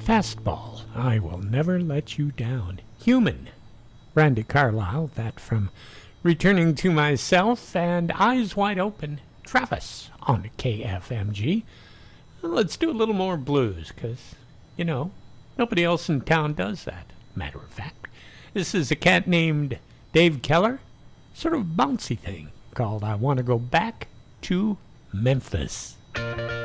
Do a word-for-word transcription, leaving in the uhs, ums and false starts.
Fastball, I Will Never Let You Down. Human, Randy Carlisle, that from Returning to Myself, and Eyes Wide Open, Travis on K F M G. Let's do a little more blues, because, you know, nobody else in town does that, matter of fact. This is a cat named Dave Keller, sort of bouncy thing called I Want to Go Back to Memphis.